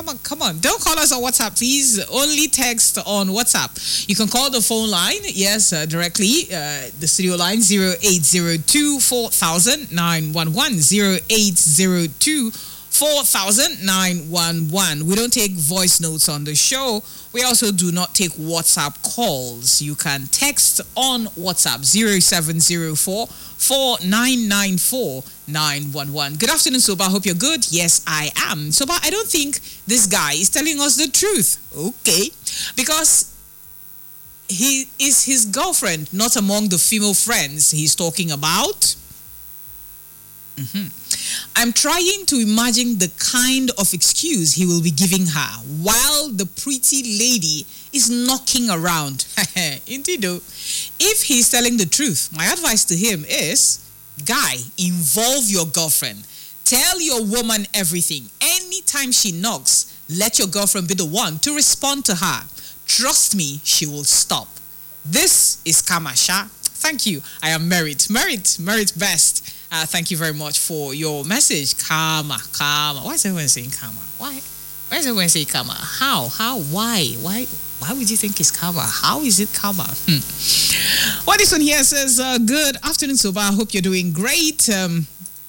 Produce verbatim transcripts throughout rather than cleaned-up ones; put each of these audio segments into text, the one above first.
come on, come on. Don't call us on WhatsApp, please. Only text on WhatsApp. You can call the phone line, yes, uh, directly. Uh, the studio line zero eight zero two four thousand nine one one zero eight zero two four thousand nine one one. We don't take voice notes on the show. We also do not take WhatsApp calls. You can text on WhatsApp zero seven zero four four nine nine four nine one one. Good afternoon, Soba. I hope you're good. Yes, I am. Soba, I don't think this guy is telling us the truth. Okay. Because he is his girlfriend, not among the female friends he's talking about. Mm-hmm. I'm trying to imagine the kind of excuse he will be giving her while the pretty lady is knocking around. Indeed, though, if he's telling the truth, my advice to him is, guy, involve your girlfriend. Tell your woman everything. Anytime she knocks, let your girlfriend be the one to respond to her. Trust me, she will stop. This is Kamasha. Thank you. I am Merit. Merit, Merit best. Uh, thank you very much for your message. Karma, karma. Why is everyone saying karma? Why? Why is everyone saying karma? How? How? Why? Why? Why would you think it's karma? How is it karma? Hmm. Well, this one here says, uh, good afternoon, Soba. I hope you're doing great. Um,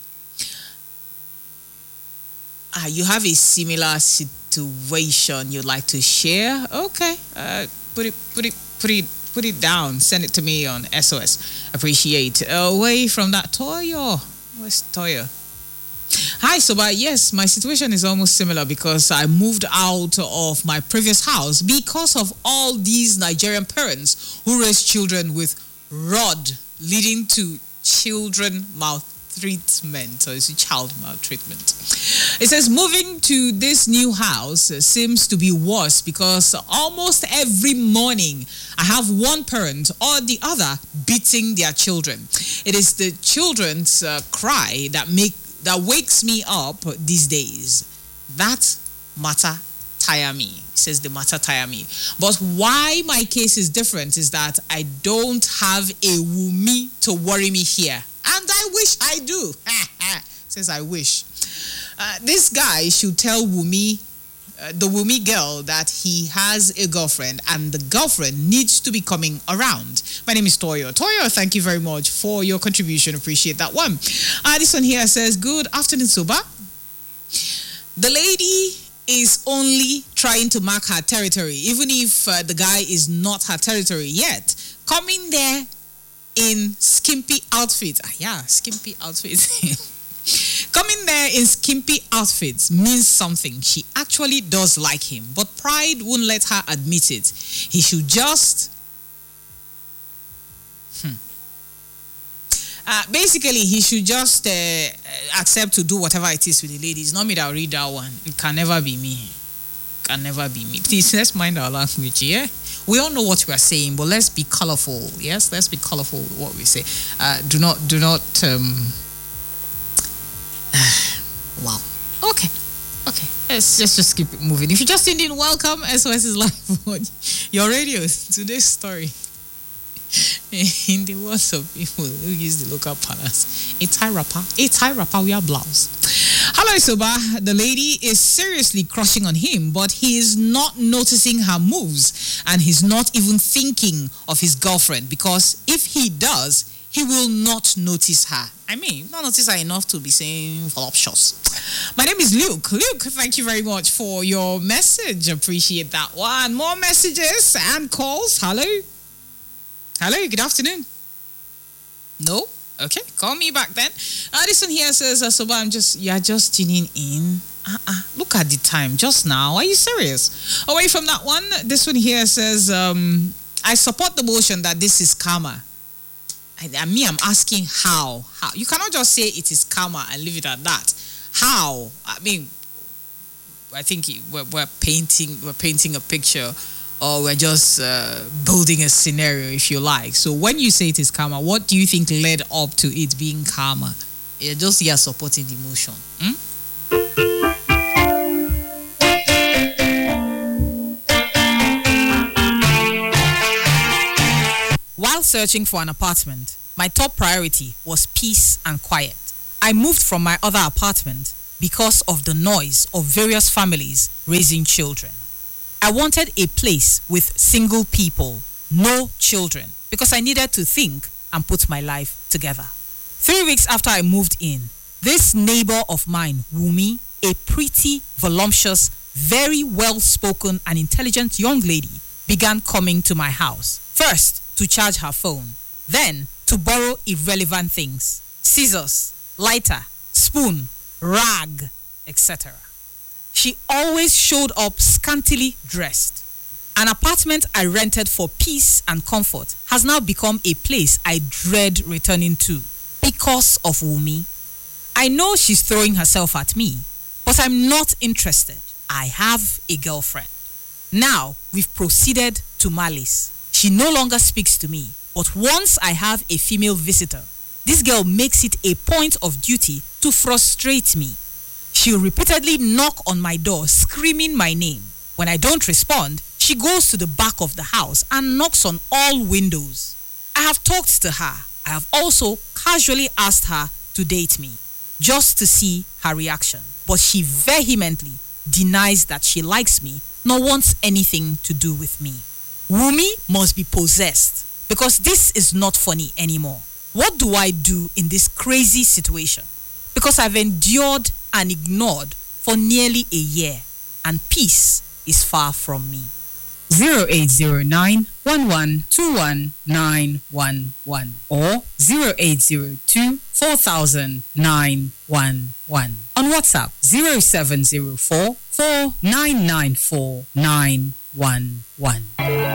uh, you have a similar situation you'd like to share? Okay. Uh, put it, put it, put it. Put it down. Send it to me on S O S. Appreciate. Away from that. Toyo. Where's Toyo? Hi, Soba. Yes, my situation is almost similar because I moved out of my previous house because of all these Nigerian parents who raise children with rod, leading to children maltreatment. So it's a child maltreatment. It says moving to this new house seems to be worse because almost every morning I have one parent or the other beating their children. It is the children's uh, cry that make that wakes me up these days. That matter tire me, says the matter tire me. But why my case is different is that I don't have a Wumi to worry me here. And I wish I do. Says I wish. Uh, this guy should tell Wumi, uh, the Wumi girl, that he has a girlfriend and the girlfriend needs to be coming around. My name is Toyo. Toyo, thank you very much for your contribution. Appreciate that one. Uh, this one here says, good afternoon, Soba. The lady is only trying to mark her territory, even if uh, the guy is not her territory yet. Coming there in skimpy outfits. Ah, yeah, skimpy outfits. Coming there in skimpy outfits means something. She actually does like him, but pride won't let her admit it. He should just... Hmm. Uh, basically, he should just uh, accept to do whatever it is with the ladies. Not me that will read that one. It can never be me. It can never be me. Please, let's mind our language, yeah? We all know what we are saying, but let's be colorful. Yes, let's be colorful with what we say. Uh, do not, do not... Um, wow. Okay. Okay. Let's, let's just keep it moving. If you just tuned in, welcome. S O S is live on your radio. Today's story. In the words of people who use the local palace, a tie wrapper, a tie wrapper, we are blouse. Hello, Soba. The lady is seriously crushing on him, but he is not noticing her moves and he's not even thinking of his girlfriend because if he does, he will not notice her. I mean, not notice her enough to be saying voluptuous. My name is Luke. Luke, thank you very much for your message. Appreciate that one. More messages and calls. Hello. Hello, good afternoon. No? Okay, call me back then. Uh, this one here says, uh, Soba, I'm just, you're just tuning in. Uh-uh, look at the time, just now. Are you serious? Away from that one, this one here says, um, I support the motion that this is karma. I, I mean, I'm asking how. How? You cannot just say it is karma and leave it at that. How? I mean, I think we're, we're painting, we're painting a picture, or we're just uh, building a scenario, if you like. So when you say it is karma, what do you think led up to it being karma? You're just here supporting the emotion. Hmm? While searching for an apartment, my top priority was peace and quiet. I moved from my other apartment because of the noise of various families raising children. I wanted a place with single people, no children, because I needed to think and put my life together. Three weeks after I moved in, this neighbor of mine, Wumi, a pretty, voluptuous, very well-spoken and intelligent young lady, began coming to my house. First, to charge her phone. Then, to borrow irrelevant things. Scissors, lighter, spoon, rag, et cetera. She always showed up scantily dressed. An apartment I rented for peace and comfort has now become a place I dread returning to because of Wumi. I know she's throwing herself at me, but I'm not interested. I have a girlfriend. Now we've proceeded to malice. She no longer speaks to me, but once I have a female visitor, this girl makes it a point of duty to frustrate me. She'll repeatedly knock on my door screaming my name. When I don't respond, she goes to the back of the house and knocks on all windows. I have talked to her. I have also casually asked her to date me, just to see her reaction. But she vehemently denies that she likes me nor wants anything to do with me. Wumi must be possessed because this is not funny anymore. What do I do in this crazy situation? Because I've endured and ignored for nearly a year, and peace is far from me. zero eight zero nine, one one two one nine one one or zero eight zero two, four thousand nine one one. On WhatsApp, zero seven zero four, four nine nine four nine one one.